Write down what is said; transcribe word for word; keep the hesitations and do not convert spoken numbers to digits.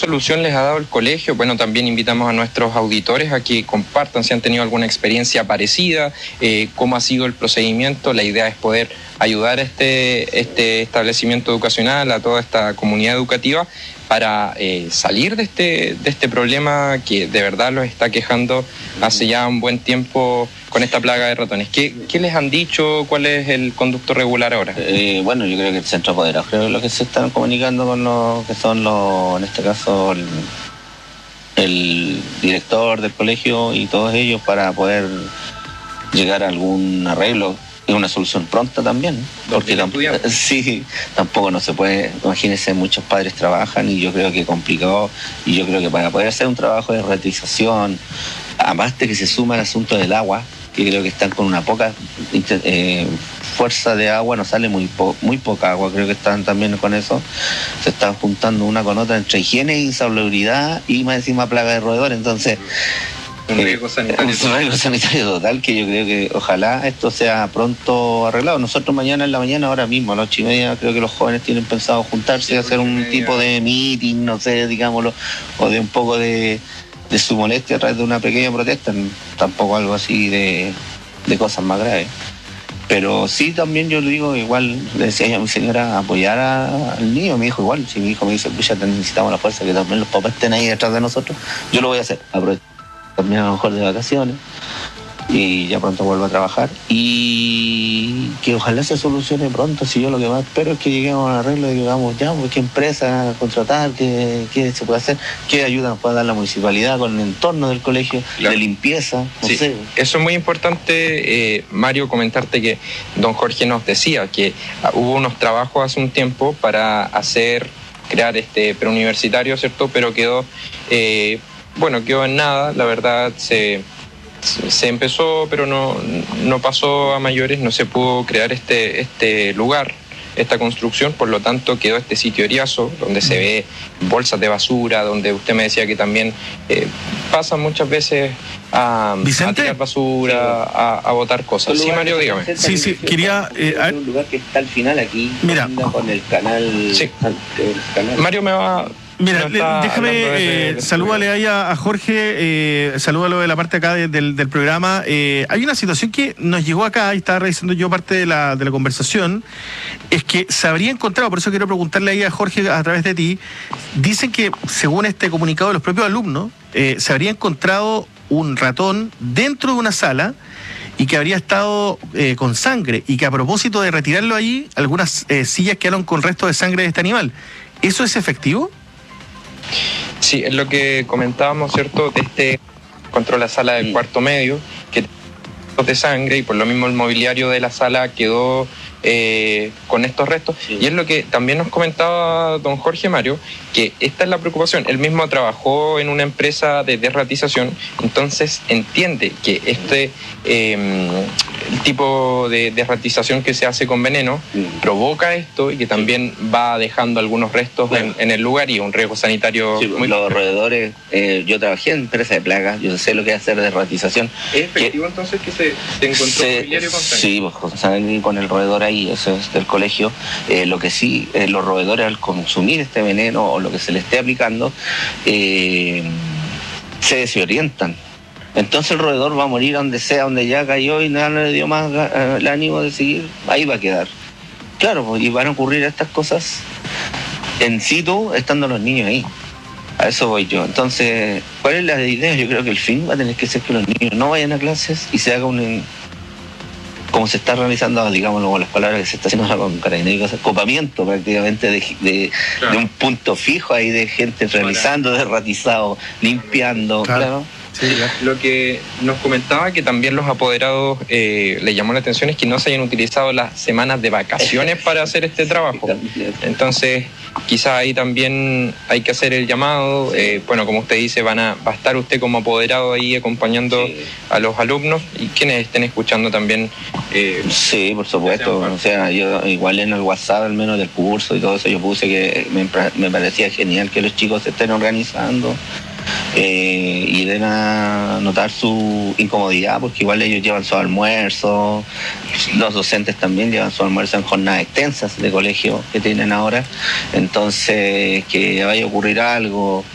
solución les ha dado el colegio? Bueno, también invitamos a nuestros auditores a que compartan si han tenido alguna experiencia parecida, eh, cómo ha sido el procedimiento. La idea es poder ayudar a este, este establecimiento educacional, a toda esta comunidad educativa, para eh, salir de este, de este problema que de verdad los está quejando hace ya un buen tiempo con esta plaga de ratones. ¿Qué, qué les han dicho? ¿Cuál es el conducto regular ahora? Eh, bueno, yo creo que el centro apoderado, creo que lo que se están comunicando con los que son los, en este caso, el, el director del colegio y todos ellos para poder llegar a algún arreglo. Es una solución pronta también, porque tamp- sí, tampoco no se puede, imagínense, muchos padres trabajan y yo creo que es complicado, y yo creo que para poder hacer un trabajo de ratización, además de que se suma el asunto del agua, que creo que están con una poca eh, fuerza de agua, no sale muy, po- muy poca agua, creo que están también con eso, se están juntando una con otra entre higiene, insalubridad y más encima plaga de roedores, entonces... Un riesgo sanitario. Un riesgo sanitario total, que yo creo que ojalá esto sea pronto arreglado. Nosotros mañana en la mañana, ahora mismo, a las ocho y media, creo que los jóvenes tienen pensado juntarse y hacer un tipo de meeting, no sé, digámoslo, o de un poco de, de su molestia a través de una pequeña protesta, tampoco algo así de, de cosas más graves. Pero sí, también yo le digo, igual le decía yo a mi señora, apoyar a, al niño, mi hijo igual, si mi hijo me dice, pucha, necesitamos la fuerza, que también los papás estén ahí detrás de nosotros, yo lo voy a hacer, aprovechar también a lo mejor de vacaciones y ya pronto vuelvo a trabajar y que ojalá se solucione pronto. Si yo lo que más espero es que lleguemos a un arreglo y digamos ya, pues, qué empresa contratar, qué, qué se puede hacer, qué ayuda nos puede dar la municipalidad con el entorno del colegio, claro, de limpieza, no sí, sé. Eso es muy importante, eh, Mario, comentarte que don Jorge nos decía que hubo unos trabajos hace un tiempo para hacer, crear este preuniversitario, ¿cierto? Pero quedó... Eh, Bueno, quedó en nada, la verdad se, se empezó, pero no, no pasó a mayores, no se pudo crear este, este lugar, esta construcción, por lo tanto quedó este sitio Eriazo, donde se ve bolsas de basura, donde usted me decía que también eh, pasan muchas veces a, a tirar basura, a, a botar cosas. Sí, Mario, dígame. Sí, sí, quería... Eh, hay un lugar que está al final aquí, mira, con el canal... Sí. El canal. Mario me va... Mira, le, déjame, de, eh, salúdale ahí a, a Jorge, eh, salúdalo de la parte acá de, del, del programa. Eh, hay una situación que nos llegó acá, y estaba revisando yo parte de la, de la conversación, es que se habría encontrado, por eso quiero preguntarle ahí a Jorge a través de ti, dicen que según este comunicado de los propios alumnos, eh, se habría encontrado un ratón dentro de una sala y que habría estado eh, con sangre, y que a propósito de retirarlo ahí, algunas eh, sillas quedaron con restos de sangre de este animal. ¿Eso es efectivo? Sí, es lo que comentábamos, ¿cierto? De este encontró la sala del cuarto medio, que de sangre, y por lo mismo el mobiliario de la sala quedó eh, con estos restos. Sí. Y es lo que también nos comentaba don Jorge, Mario, que esta es la preocupación. Él mismo trabajó en una empresa de derratización, entonces entiende que este eh, el tipo de derratización que se hace con veneno sí. provoca esto, y que también va dejando algunos restos bueno. en, en el lugar, y un riesgo sanitario sí, muy... Los roedores, eh, yo trabajé en empresa de plagas, yo sé lo que es hacer derratización. ¿Es efectivo que, entonces que se, se encontró se, mobiliario con sangre? Sí, pues, con sangre, con el roedor ahí, eso es del colegio. Eh, lo que sí, eh, los roedores al consumir este veneno o lo que se le esté aplicando, eh, se desorientan. Entonces el roedor va a morir donde sea, donde ya cayó y nada le dio más uh, el ánimo de seguir, ahí va a quedar. Claro, pues, y van a ocurrir estas cosas en situ, estando los niños ahí. A eso voy yo. Entonces, ¿cuál es la idea? Yo creo que el fin va a tener que ser que los niños no vayan a clases y se haga un... como se está realizando, digámoslo con las palabras que se está haciendo con Carabineros, copamiento prácticamente de, de, claro. de un punto fijo ahí de gente realizando, derratizado, limpiando, claro. claro. Sí, lo que nos comentaba que también los apoderados eh, le llamó la atención es que no se hayan utilizado las semanas de vacaciones para hacer este trabajo. Entonces, quizás ahí también hay que hacer el llamado. Eh, bueno, como usted dice, van a, va a estar usted como apoderado ahí acompañando sí. a los alumnos, y quienes estén escuchando también. Eh, sí, por supuesto. O sea, yo igual en el WhatsApp, al menos del curso y todo eso, yo puse que me, me parecía genial que los chicos se estén organizando. Eh, y den a notar su incomodidad, porque igual ellos llevan su almuerzo, los docentes también llevan su almuerzo en jornadas extensas de colegio que tienen ahora, entonces que vaya a ocurrir algo,